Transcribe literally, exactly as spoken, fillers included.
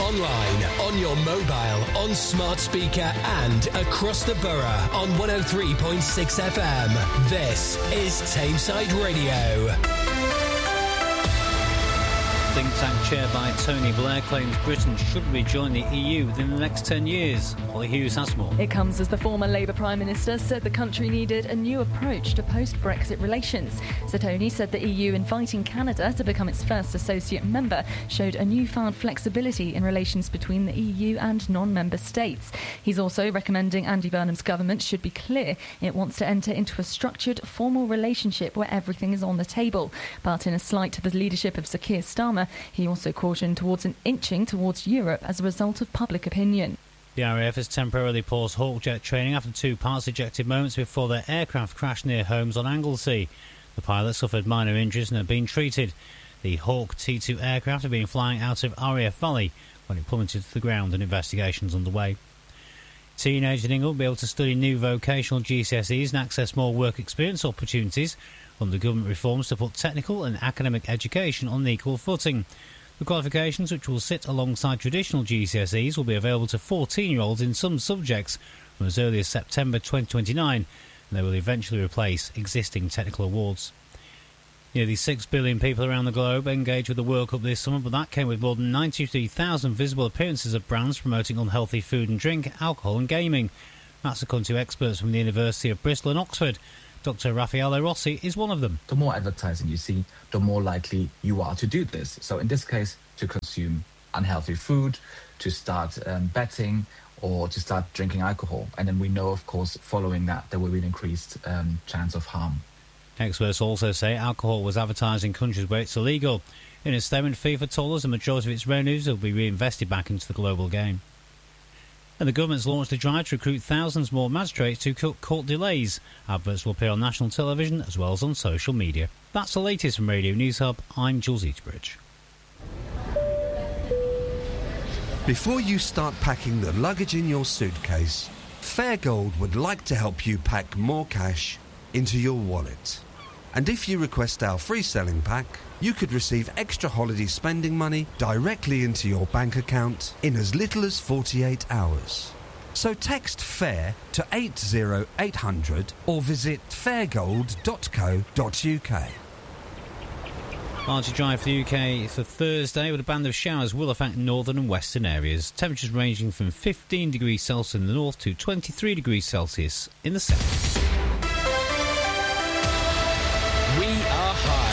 online, on your mobile, on smart speaker and across the borough on one oh three point six F M. This is Tameside Radio. Think tank chaired by Tony Blair claims Britain should rejoin the E U within the next ten years. Holly Hughes has more. It comes as the former Labour Prime Minister said the country needed a new approach to post-Brexit relations. Sir Tony said the E U inviting Canada to become its first associate member showed a newfound flexibility in relations between the E U and non-member states. He's also recommending Andy Burnham's government should be clear it wants to enter into a structured, formal relationship where everything is on the table. But in a slight to the leadership of Sir Keir Starmer, he also cautioned towards an inching towards Europe as a result of public opinion. The R A F has temporarily paused Hawk jet training after two pilots ejected moments before their aircraft crashed near Holmes on Anglesey. The pilots suffered minor injuries and have been treated. The Hawk T two aircraft had been flying out of R A F Valley when it plummeted to the ground and investigations underway. Teenagers in England will be able to study new vocational G C S Es and access more work experience opportunities under government reforms to put technical and academic education on an equal footing. The qualifications, which will sit alongside traditional G C S Es, will be available to fourteen-year-olds in some subjects from as early as September twenty twenty-nine, and they will eventually replace existing technical awards. Nearly six billion people around the globe engaged with the World Cup this summer, but that came with more than ninety-three thousand visible appearances of brands promoting unhealthy food and drink, alcohol and gaming. That's according to experts from the University of Bristol and Oxford. Doctor Raffaele Rossi is one of them. The more advertising you see, the more likely you are to do this. So in this case, to consume unhealthy food, to start um, betting, or to start drinking alcohol. And then we know, of course, following that, there will be an increased um, chance of harm. Experts also say alcohol was advertised in countries where it's illegal. In a statement, FIFA told us the majority of its revenues will be reinvested back into the global game. And the government's launched a drive to recruit thousands more magistrates to cut court delays. Adverts will appear on national television as well as on social media. That's the latest from Radio News Hub. I'm Jules Eatbridge. Before you start packing the luggage in your suitcase, Fairgold would like to help you pack more cash into your wallet. And if you request our free selling pack, you could receive extra holiday spending money directly into your bank account in as little as forty-eight hours. So text FAIR to eight oh eight hundred or visit fairgold dot co dot uk. Largely dry for the U K for Thursday, with a band of showers will affect northern and western areas. Temperatures ranging from fifteen degrees Celsius in the north to twenty-three degrees Celsius in the south.